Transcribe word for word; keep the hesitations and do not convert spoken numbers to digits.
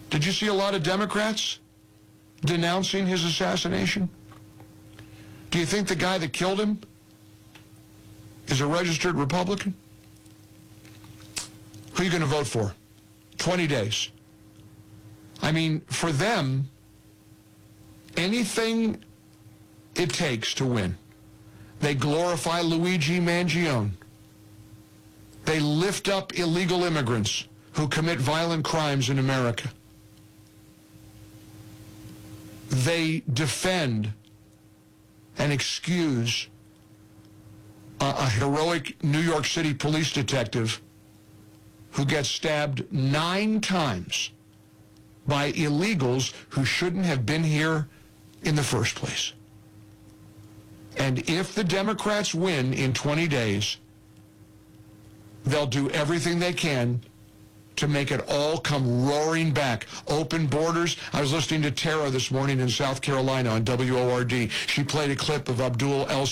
Did you see a lot of Democrats denouncing his assassination? Do you think the guy that killed him is a registered Republican? Who are you going to vote for? twenty days. I mean, for them, anything it takes to win. They glorify Luigi Mangione. They lift up illegal immigrants who commit violent crimes in America. They defend and excuse a, a heroic New York City police detective who gets stabbed nine times by illegals who shouldn't have been here in the first place. And if the Democrats win in twenty days, they'll do everything they can to make it all come roaring back. Open borders. I was listening to Tara this morning in South Carolina on W O R D. She played a clip of Abdul El